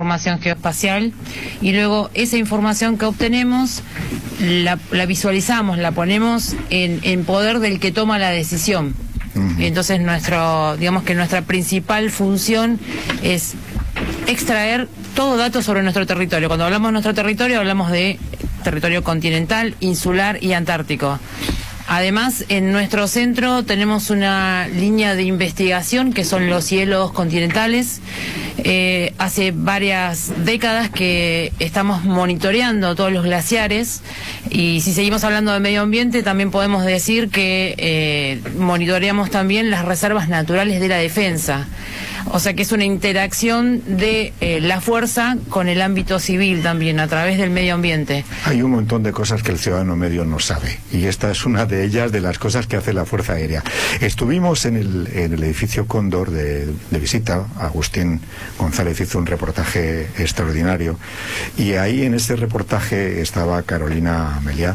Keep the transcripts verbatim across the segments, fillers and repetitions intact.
información geoespacial y luego esa información que obtenemos la, la visualizamos, la ponemos en, en poder del que toma la decisión. Uh-huh. Entonces nuestro, digamos que nuestra principal función es extraer todo dato sobre nuestro territorio. Cuando hablamos de nuestro territorio hablamos de territorio continental, insular y antártico. Además, en nuestro centro tenemos una línea de investigación que son los hielos continentales. Eh, hace varias décadas que estamos monitoreando todos los glaciares y si seguimos hablando de medio ambiente también podemos decir que eh, monitoreamos también las reservas naturales de la defensa. O sea que es una interacción de eh, la fuerza con el ámbito civil también, a través del medio ambiente. Hay un montón de cosas que el ciudadano medio no sabe, y esta es una de ellas, de las cosas que hace la Fuerza Aérea. Estuvimos en el, en el edificio Cóndor de, de visita, Agustín González hizo un reportaje extraordinario, y ahí en ese reportaje estaba Carolina Meliá,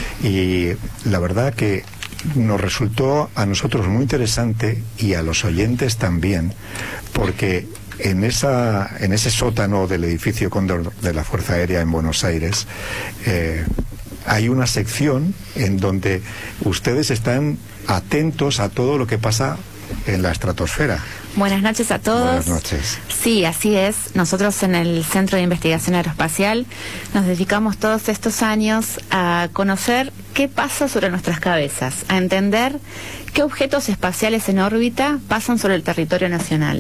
y la verdad que nos resultó a nosotros muy interesante y a los oyentes también, porque en esa en ese sótano del edificio Cóndor de la Fuerza Aérea en Buenos Aires eh, hay una sección en donde ustedes están atentos a todo lo que pasa en la estratosfera. Buenas noches a todos. Buenas noches. Sí, así es. Nosotros en el Centro de Investigación Aeroespacial nos dedicamos todos estos años a conocer qué pasa sobre nuestras cabezas, a entender qué objetos espaciales en órbita pasan sobre el territorio nacional.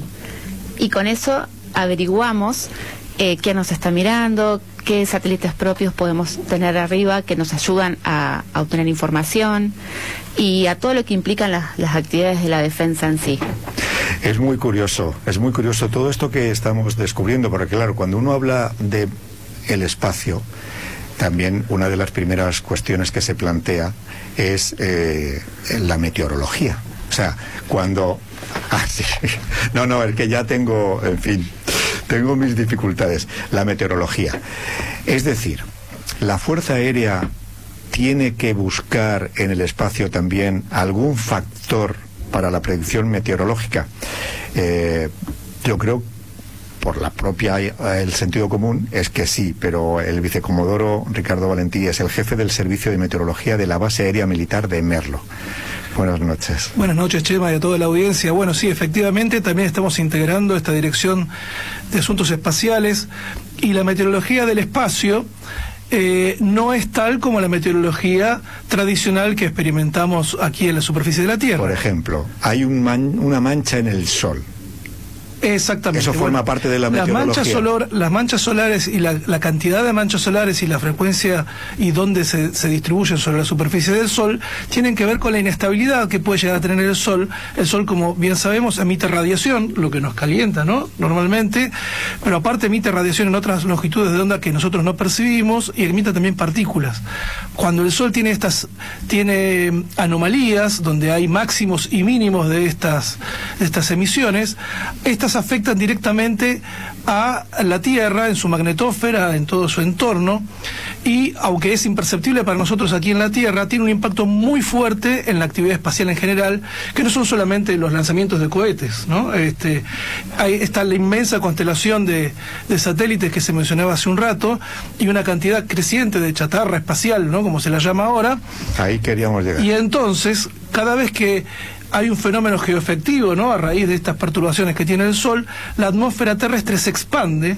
Y con eso averiguamos eh, quién nos está mirando, qué satélites propios podemos tener arriba que nos ayudan a, a obtener información y a todo lo que implican las, las actividades de la defensa en sí. Es muy curioso, es muy curioso todo esto que estamos descubriendo, porque claro, cuando uno habla de el espacio, también una de las primeras cuestiones que se plantea es eh, la meteorología. O sea, cuando... Ah, sí. No, no, es que ya tengo, en fin, tengo mis dificultades. La meteorología. Es decir, la Fuerza Aérea tiene que buscar en el espacio también algún factor para la predicción meteorológica. Eh, yo creo, por la propia, el sentido común, es que sí, pero el vicecomodoro Ricardo Valentí es el jefe del Servicio de Meteorología de la Base Aérea Militar de Merlo. Buenas noches. Buenas noches, Chema, y a toda la audiencia. Bueno, sí, efectivamente, también estamos integrando esta Dirección de Asuntos Espaciales, y la meteorología del espacio Eh, no es tal como la meteorología tradicional que experimentamos aquí en la superficie de la Tierra. Por ejemplo, hay un man, una mancha en el Sol. Exactamente. Eso forma bueno, parte de la meteorología. Las manchas, solar, las manchas solares y la, la cantidad de manchas solares y la frecuencia y dónde se, se distribuyen sobre la superficie del Sol tienen que ver con la inestabilidad que puede llegar a tener el Sol. El Sol, como bien sabemos, emite radiación, lo que nos calienta, ¿no? Normalmente, pero aparte emite radiación en otras longitudes de onda que nosotros no percibimos, y emite también partículas. Cuando el Sol tiene estas tiene anomalías, donde hay máximos y mínimos de estas, de estas emisiones, estas afectan directamente a la Tierra en su magnetósfera, en todo su entorno, y aunque es imperceptible para nosotros aquí en la Tierra, tiene un impacto muy fuerte en la actividad espacial en general, que no son solamente los lanzamientos de cohetes, ¿no? Este, ahí está la inmensa constelación de, de satélites que se mencionaba hace un rato, y una cantidad creciente de chatarra espacial, ¿no? Como se la llama ahora. Ahí queríamos llegar. Y entonces, cada vez que hay un fenómeno geoefectivo, ¿no? A raíz de estas perturbaciones que tiene el Sol, la atmósfera terrestre se expande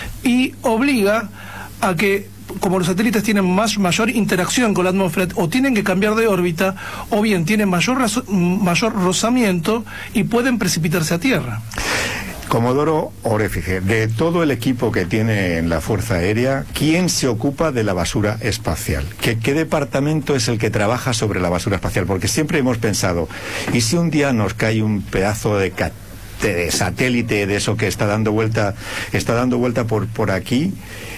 y obliga a que, como los satélites tienen más, mayor interacción con la atmósfera, o tienen que cambiar de órbita, o bien tienen mayor, mayor rozamiento y pueden precipitarse a Tierra. Comodoro Orefice, de todo el equipo que tiene en la Fuerza Aérea, ¿quién se ocupa de la basura espacial? ¿Qué, qué departamento es el que trabaja sobre la basura espacial? Porque siempre hemos pensado, ¿y si un día nos cae un pedazo de, de satélite de eso que está dando vuelta, está dando vuelta por, por aquí?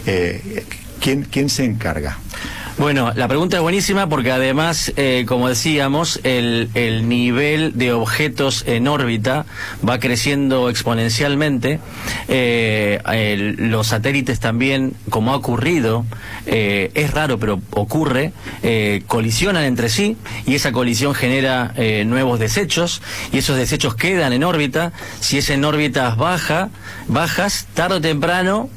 Eh, ¿quién, ¿Quién se encarga? Bueno, la pregunta es buenísima porque además, eh, como decíamos, el, el nivel de objetos en órbita va creciendo exponencialmente. Eh, el, los satélites también, como ha ocurrido, eh, es raro pero ocurre, eh, colisionan entre sí, y esa colisión genera eh, nuevos desechos, y esos desechos quedan en órbita. Si es en órbitas baja, bajas, tarde o temprano